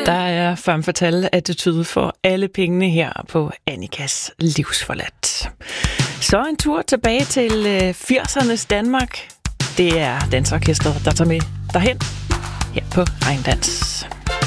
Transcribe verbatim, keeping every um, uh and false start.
Der er femme fatale attitude for alle pengene her på Annikas Livsforladt. Så en tur tilbage til firsernes Danmark. Det er Dansorkestret, der tager med derhen her på Regndans.